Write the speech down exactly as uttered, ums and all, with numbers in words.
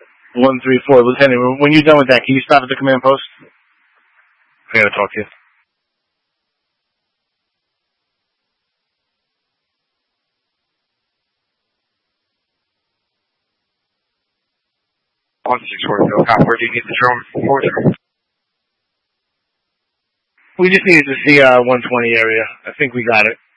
one three four. Lieutenant, when you're done with that, can you stop at the command post? I gotta talk to you. one six four, where do you need the drone for? We just needed to see uh one twenty area. I think we got it.